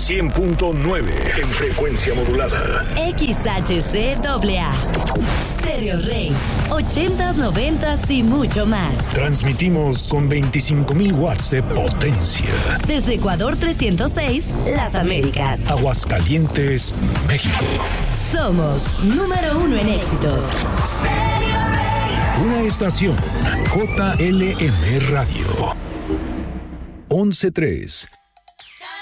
100.9 en frecuencia modulada. XHCAA. Stereo Rey. 80s, 90s y mucho más. Transmitimos con 25,000 watts de potencia. Desde Ecuador 306, Las Américas. Aguascalientes, México. Somos número 1 en éxitos. Stereo Rey. Una estación JLM Radio. 11.3